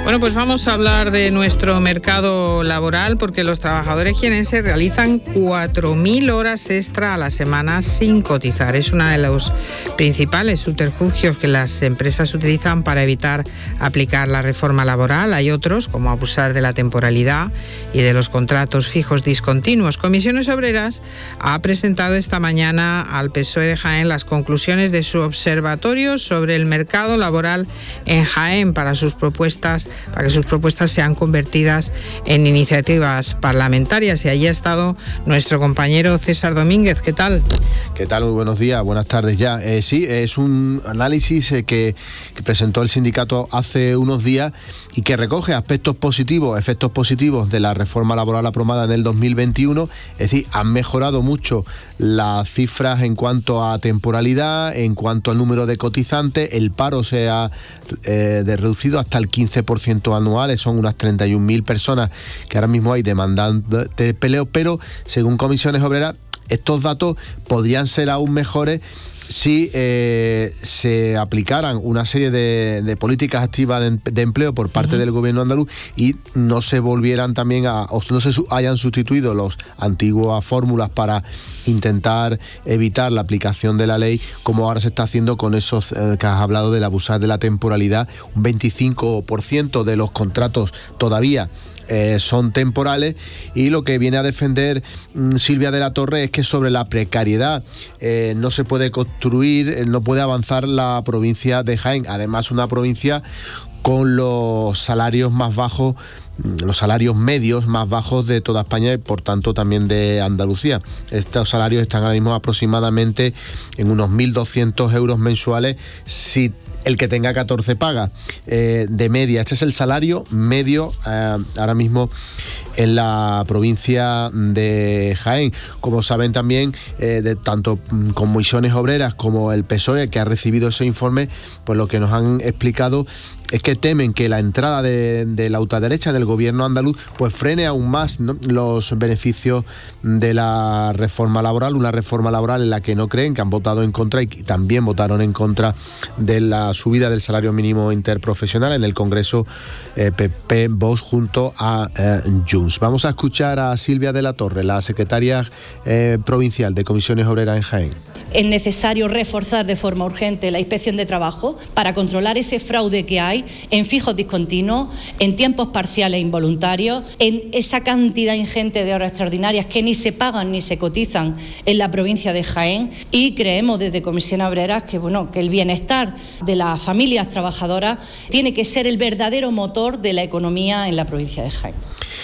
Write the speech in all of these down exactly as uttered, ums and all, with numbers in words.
Bueno, pues vamos a hablar de nuestro mercado laboral porque los trabajadores jienenses realizan cuatro mil horas extra a la semana sin cotizar. Es uno de los principales subterfugios que las empresas utilizan para evitar aplicar la reforma laboral. Hay otros, como abusar de la temporalidad y de los contratos fijos discontinuos. Comisiones Obreras ha presentado esta mañana al P S O E de Jaén las conclusiones de su observatorio sobre el mercado laboral en Jaén para sus propuestas para que sus propuestas sean convertidas en iniciativas parlamentarias. Y allí ha estado nuestro compañero César Domínguez. ¿Qué tal? ¿Qué tal? Muy buenos días, buenas tardes ya. Eh, sí, es un análisis eh, que, que presentó el sindicato hace unos días y que recoge aspectos positivos, efectos positivos de la reforma laboral aprobada en el dos mil veintiuno. Es decir, han mejorado mucho las cifras en cuanto a temporalidad, en cuanto al número de cotizantes. El paro se ha eh, de reducido hasta el quince por ciento anuales, son unas treinta y un mil personas que ahora mismo hay demandando de peleo, pero según Comisiones Obreras, estos datos podrían ser aún mejores si eh, se aplicaran una serie de, de políticas activas de, de empleo por parte uh-huh. del gobierno andaluz y no se volvieran también a, o no se su, hayan sustituido los antiguas fórmulas para intentar evitar la aplicación de la ley, como ahora se está haciendo con esos eh, que has hablado del abusar de la temporalidad. Un veinticinco por ciento de los contratos todavía Eh, son temporales, y lo que viene a defender mm, Silvia de la Torre es que sobre la precariedad eh, no se puede construir, eh, no puede avanzar la provincia de Jaén, además una provincia con los salarios más bajos, los salarios medios más bajos de toda España y por tanto también de Andalucía. Estos salarios están ahora mismo aproximadamente en unos mil doscientos euros mensuales si el que tenga catorce pagas eh, de media. Este es el salario medio eh, ahora mismo en la provincia de Jaén. Como saben también, eh, de tanto Comisiones Obreras como el P S O E, que ha recibido ese informe, pues lo que nos han explicado es que temen que la entrada de, de la ultraderecha del gobierno andaluz pues frene aún más, ¿no?, los beneficios de la reforma laboral, una reforma laboral en la que no creen, que han votado en contra y también votaron en contra de la subida del salario mínimo interprofesional en el Congreso eh, P P Vox junto a eh, Junts. Vamos a escuchar a Silvia de la Torre, la secretaria eh, provincial de Comisiones Obreras en Jaén. Es necesario reforzar de forma urgente la inspección de trabajo para controlar ese fraude que hay en fijos discontinuos, en tiempos parciales involuntarios, en esa cantidad ingente de horas extraordinarias que ni se pagan ni se cotizan en la provincia de Jaén. Y creemos desde Comisión Obreras que, bueno, que el bienestar de las familias trabajadoras tiene que ser el verdadero motor de la economía en la provincia de Jaén.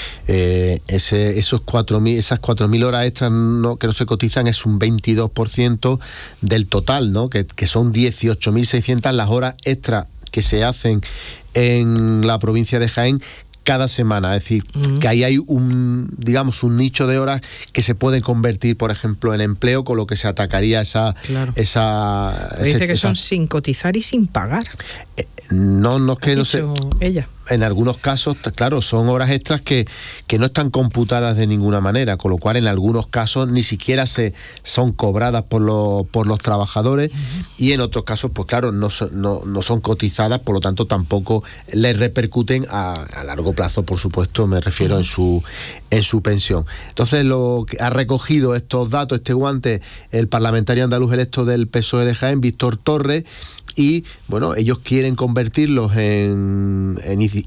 Eh, ese, esos cuatro mil, esas cuatro mil horas extras no, que no se cotizan es un veintidós por ciento del total, ¿no? que, que son dieciocho mil seiscientas las horas extras que se hacen en la provincia de Jaén cada semana. Es decir, uh-huh. que ahí hay un, digamos, un nicho de horas que se pueden convertir, por ejemplo, en empleo, con lo que se atacaría esa... Claro. esa dice ese, que esa, son sin cotizar y sin pagar. Eh, no, no es que no sé. Ella. En algunos casos, claro, son horas extras que, que no están computadas de ninguna manera, con lo cual en algunos casos ni siquiera se son cobradas por los por los trabajadores uh-huh. y en otros casos, pues claro, no son, no, no son cotizadas, por lo tanto tampoco les repercuten a, a largo plazo, por supuesto, me refiero uh-huh. en su en su pensión. Entonces, lo que ha recogido estos datos, este guante, el parlamentario andaluz electo del P S O E de Jaén, Víctor Torres, y bueno, ellos quieren convertirlos en, en